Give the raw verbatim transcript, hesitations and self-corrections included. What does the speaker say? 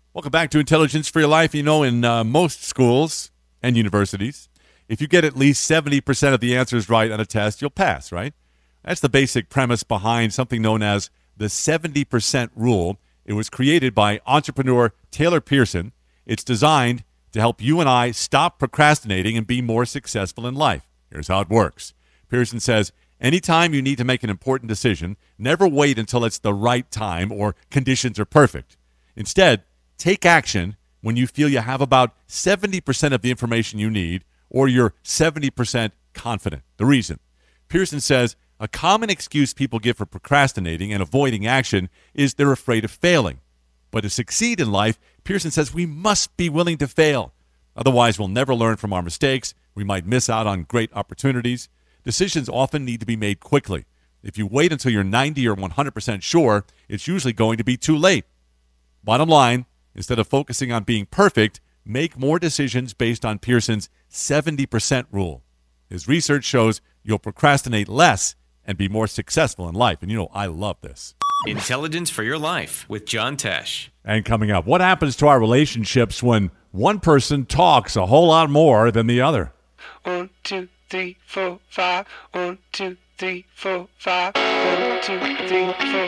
Welcome back to Intelligence for Your Life. You know, in uh, most schools and universities, if you get at least seventy percent of the answers right on a test, you'll pass, right? That's the basic premise behind something known as the seventy percent rule. It was created by entrepreneur Taylor Pearson. It's designed to help you and I stop procrastinating and be more successful in life. Here's how it works. Pearson says, anytime you need to make an important decision, never wait until it's the right time or conditions are perfect. Instead, take action when you feel you have about seventy percent of the information you need or you're seventy percent confident. The reason. Pearson says a common excuse people give for procrastinating and avoiding action is they're afraid of failing. But to succeed in life, Pearson says we must be willing to fail. Otherwise, we'll never learn from our mistakes. We might miss out on great opportunities. Decisions often need to be made quickly. If you wait until you're ninety or one hundred percent sure, it's usually going to be too late. Bottom line, instead of focusing on being perfect, make more decisions based on Pearson's seventy percent rule. His research shows you'll procrastinate less and be more successful in life. And you know, I love this. Intelligence for Your Life with John Tesh. And coming up, what happens to our relationships when one person talks a whole lot more than the other? One, two, three, four, five. One, two, three, four, five. One, two, three, four.